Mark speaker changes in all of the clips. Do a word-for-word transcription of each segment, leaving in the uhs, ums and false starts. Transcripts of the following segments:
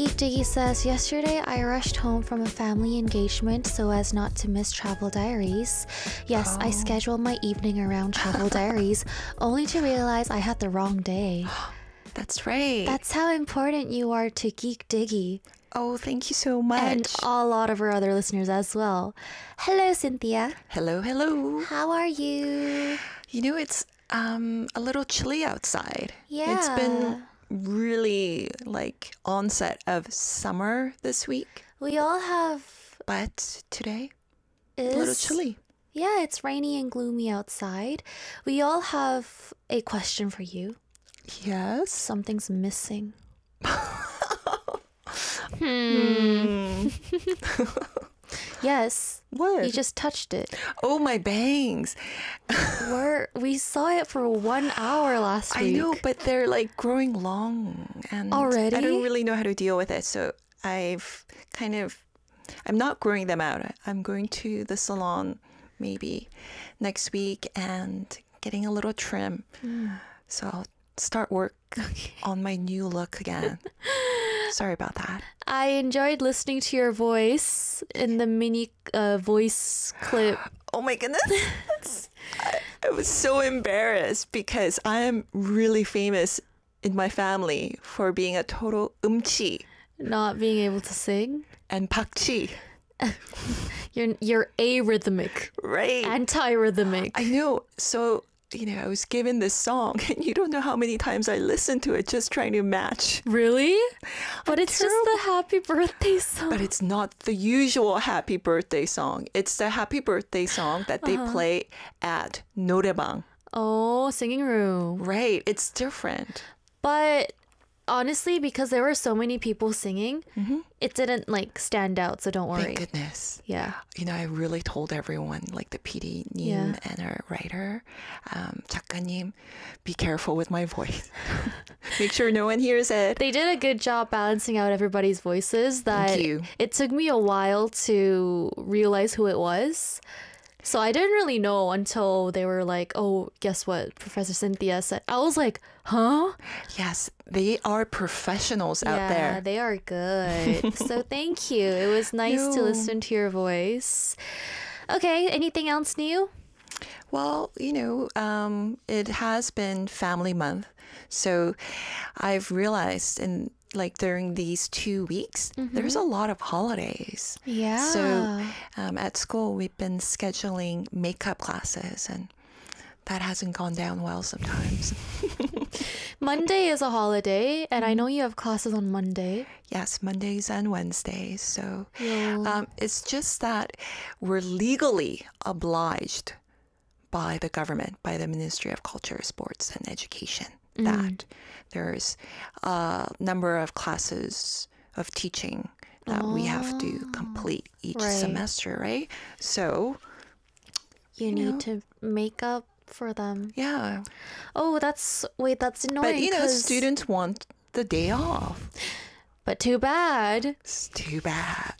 Speaker 1: Geek Diggy says, yesterday I rushed home from a family engagement so as not to miss Travel Diaries. Yes,
Speaker 2: Oh.
Speaker 1: I scheduled my evening around Travel Diaries, only to realize I had the wrong day.
Speaker 2: That's right.
Speaker 1: That's how important you are to Geek Diggy.
Speaker 2: Oh, thank you so much.
Speaker 1: And a lot of our other listeners as well. Hello, Cynthia.
Speaker 2: Hello, hello.
Speaker 1: How are you?
Speaker 2: You know, it's um a little chilly outside.
Speaker 1: Yeah.
Speaker 2: It's been really like onset of summer this week,
Speaker 1: We all have...
Speaker 2: but today
Speaker 1: Is,
Speaker 2: a little chilly.
Speaker 1: Yeah, it's rainy and gloomy outside. We all have a question for you.
Speaker 2: Yes.
Speaker 1: Something's missing.
Speaker 2: Hmm.
Speaker 1: Yes.
Speaker 2: What?
Speaker 1: You just touched it.
Speaker 2: Oh, my bangs.
Speaker 1: We're, we saw it for one hour last
Speaker 2: I
Speaker 1: week.
Speaker 2: know, but they're like growing long and
Speaker 1: Already?
Speaker 2: I don't really know how to deal with it. So I've kind of, I'm not growing them out. I'm going to the salon maybe next week and getting a little trim.
Speaker 1: Mm.
Speaker 2: So I'll start work on my new look again. Sorry about that.
Speaker 1: I enjoyed listening to your voice in the mini uh, voice clip.
Speaker 2: Oh my goodness. I, I was so embarrassed because I am really famous in my family for being a total umchi
Speaker 1: Not being able to sing.
Speaker 2: and pakchi,
Speaker 1: You're, you're arrhythmic.
Speaker 2: right?
Speaker 1: Anti-rhythmic.
Speaker 2: I know. So, you know, I was given this song and you don't know how many times I listened to it just trying to match.
Speaker 1: Really? But it's just the happy birthday song.
Speaker 2: But it's not the usual happy birthday song. It's the happy birthday song that they
Speaker 1: Uh-huh.
Speaker 2: play at 노래방.
Speaker 1: Oh, singing room.
Speaker 2: Right. It's different.
Speaker 1: But honestly, because there were so many people singing,
Speaker 2: Mhm.
Speaker 1: it didn't like stand out, so don't worry.
Speaker 2: Thank goodness.
Speaker 1: Yeah.
Speaker 2: You know, I really told everyone, like the P D 님
Speaker 1: Yeah.
Speaker 2: and our writer, um, 작가님, be careful with my voice. Make sure no one hears it.
Speaker 1: They did a good job balancing out everybody's voices that
Speaker 2: Thank you.
Speaker 1: it took me a while to realize who it was. So I didn't really know until they were like, oh, guess what? Professor Cynthia said. I was like, huh?
Speaker 2: Yes, they are professionals out
Speaker 1: yeah,
Speaker 2: there.
Speaker 1: they are good. So thank you. It was nice to
Speaker 2: No.
Speaker 1: listen to your voice. Okay, anything else new?
Speaker 2: Well, you know, um, it has been Family Month. So I've realized in like during these two weeks, there's a lot of holidays.
Speaker 1: Yeah.
Speaker 2: So um, at school, we've been scheduling makeup classes, and that hasn't gone down well sometimes.
Speaker 1: Monday is a holiday, and I know you have classes on Monday.
Speaker 2: Yes, Mondays and Wednesdays. So
Speaker 1: Yeah.
Speaker 2: um, it's just that we're legally obliged by the government, by the Ministry of Culture, Sports, and Education, that there's a number of classes of teaching that we have to complete each
Speaker 1: right.
Speaker 2: semester, right? So,
Speaker 1: you,
Speaker 2: you
Speaker 1: need
Speaker 2: know.
Speaker 1: to make up for them.
Speaker 2: yeah.
Speaker 1: Oh, that's wait, that's annoying.
Speaker 2: But, you know,
Speaker 1: 'cause-
Speaker 2: students want the day off.
Speaker 1: But too bad.
Speaker 2: It's too bad.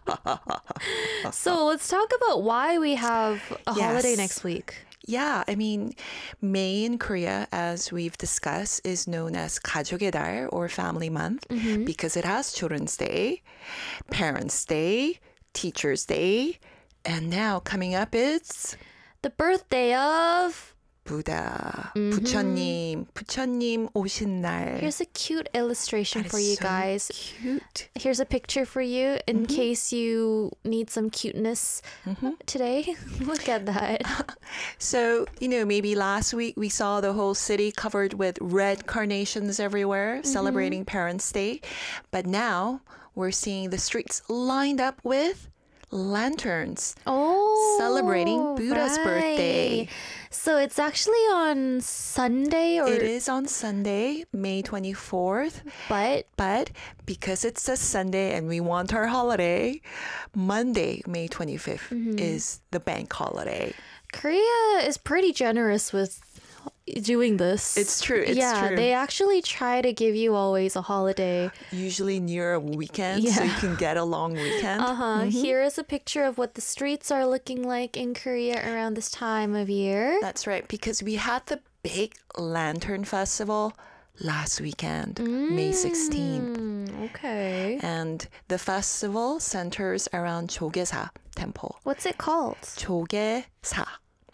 Speaker 1: So let's talk about why we have a holiday
Speaker 2: Yes.
Speaker 1: next week.
Speaker 2: Yeah, I mean, May in Korea, as we've discussed, is known as 가족의 달 or Family Month because it has Children's Day, Parents' Day, Teachers' Day, and now coming up is
Speaker 1: The birthday of...
Speaker 2: Buddha, 부처님, 부처님 오신 날.
Speaker 1: Here's a cute illustration
Speaker 2: That
Speaker 1: for
Speaker 2: is
Speaker 1: you
Speaker 2: so
Speaker 1: guys.
Speaker 2: Cute.
Speaker 1: Here's a picture for you in case you need some cuteness today. Look at that.
Speaker 2: So, you know, maybe last week we saw the whole city covered with red carnations everywhere, celebrating Parents' Day. But now we're seeing the streets lined up with lanterns,
Speaker 1: Oh,
Speaker 2: celebrating Buddha's birthday.
Speaker 1: right. So it's actually on Sunday, or
Speaker 2: It is on Sunday, May twenty-fourth.
Speaker 1: but
Speaker 2: But because it's a Sunday and we want our holiday, Monday, May twenty-fifth is the bank holiday.
Speaker 1: Korea is pretty generous with doing this.
Speaker 2: It's true, it's
Speaker 1: yeah,
Speaker 2: true.
Speaker 1: they actually try to give you always a holiday.
Speaker 2: Usually near a weekend, so you
Speaker 1: Yeah.
Speaker 2: can get a long weekend.
Speaker 1: Uh huh. Here is a picture of what the streets are looking like in Korea around this time of year.
Speaker 2: That's right, because we had the big lantern festival last weekend, May sixteenth.
Speaker 1: Mm, Okay.
Speaker 2: And the festival centers around Jogesa Temple.
Speaker 1: What's it called?
Speaker 2: 조개사.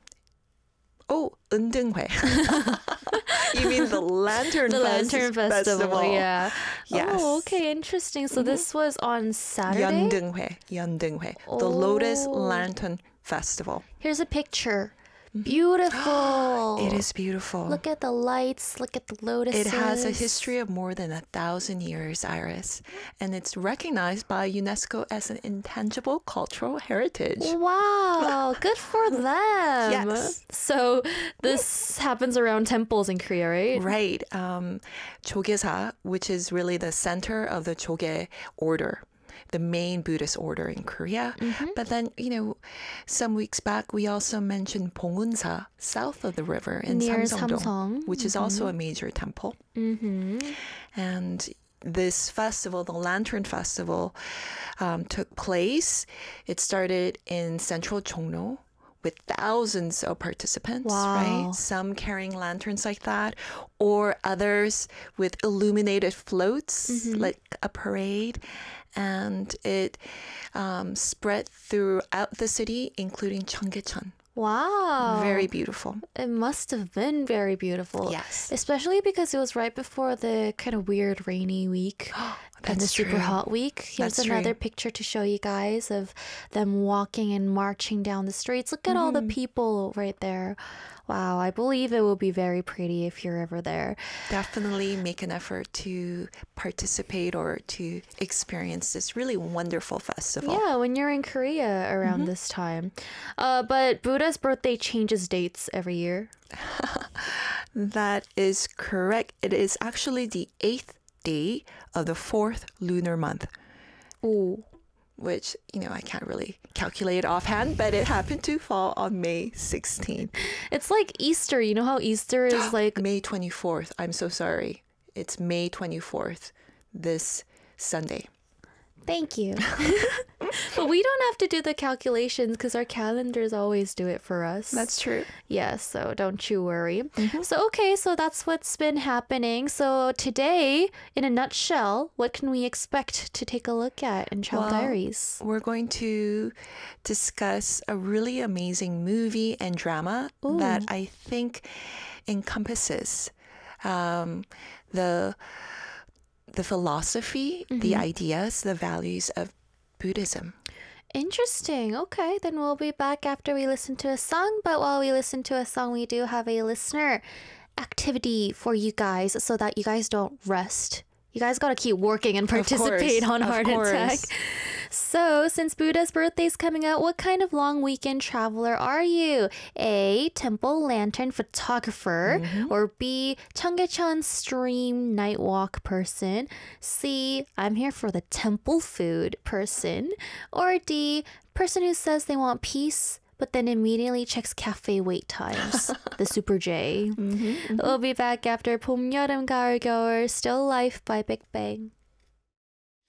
Speaker 2: Oh, 은등회. You mean the Lantern,
Speaker 1: The
Speaker 2: Fest-
Speaker 1: Lantern Festival,
Speaker 2: Festival.
Speaker 1: yeah.
Speaker 2: Yes.
Speaker 1: Oh, okay, interesting. So this was on Saturday?
Speaker 2: 연등회, 연등회. The Lotus
Speaker 1: Oh.
Speaker 2: Lantern Festival.
Speaker 1: Here's a picture. Beautiful.
Speaker 2: It is beautiful.
Speaker 1: Look at the lights. Look at the lotuses.
Speaker 2: It has a history of more than a thousand years, Iris, and it's recognized by UNESCO as an intangible cultural heritage.
Speaker 1: Wow, good for them.
Speaker 2: Yes.
Speaker 1: So this happens around temples in Korea, right?
Speaker 2: Right. Um, Jogesa, which is really the center of the Joge order, the main Buddhist order in Korea. But then, you know, some weeks back, we also mentioned 봉은사, south of the river in
Speaker 1: Near
Speaker 2: Samsung-dong,
Speaker 1: Samsung.
Speaker 2: which is also a major temple.
Speaker 1: Mm-hmm.
Speaker 2: And this festival, the Lantern Festival, um, took place. It started in central Chongno with thousands of participants,
Speaker 1: Wow.
Speaker 2: right? Some carrying lanterns like that, or others with illuminated floats, like a parade. And it um, spread throughout the city, including Cheonggyecheon.
Speaker 1: Wow.
Speaker 2: Very beautiful.
Speaker 1: It must have been very beautiful.
Speaker 2: Yes.
Speaker 1: Especially because it was right before the kind of weird rainy week and the
Speaker 2: That's
Speaker 1: super
Speaker 2: true.
Speaker 1: hot week. Here's
Speaker 2: That's true.
Speaker 1: another picture to show you guys of them walking and marching down the streets. Look at all the people right there. Wow, I believe it will be very pretty if you're ever there.
Speaker 2: Definitely make an effort to participate or to experience this really wonderful festival.
Speaker 1: Yeah, when you're in Korea around this time. Uh, but Buddha's birthday changes dates every year.
Speaker 2: That is correct. It is actually the eighth day of the fourth lunar month,
Speaker 1: Ooh.
Speaker 2: which, you know, I can't really calculate offhand, but it happened to fall on May sixteenth.
Speaker 1: It's like Easter. You know how Easter is like
Speaker 2: May twenty-fourth. I'm so sorry. It's May twenty-fourth, this Sunday.
Speaker 1: Thank you. But we don't have to do the calculations because our calendars always do it for us.
Speaker 2: That's true.
Speaker 1: Yes, so don't you worry. So, okay, so that's what's been happening. So, today, in a nutshell, what can we expect to take a look at in Child
Speaker 2: Well,
Speaker 1: Diaries?
Speaker 2: We're going to discuss a really amazing movie and drama that I think encompasses um, the the philosophy, the ideas, the values of Buddhism.
Speaker 1: Interesting. Okay, then we'll be back after we listen to a song. But while we listen to a song, we do have a listener activity for you guys so that you guys don't rest. You guys got to keep working and participate
Speaker 2: course,
Speaker 1: on
Speaker 2: of
Speaker 1: Heart
Speaker 2: course.
Speaker 1: Attack. So, since Buddha's birthday is coming out, what kind of long weekend traveler are you? A. Temple lantern photographer. Or B. Cheonggyecheon stream night walk person. C. I'm here for the temple food person. Or D. Person who says they want peace but then immediately checks cafe wait times. The Super J. We'll be back after 봄, 여름, 가을, 겨울, Still Life by Big Bang.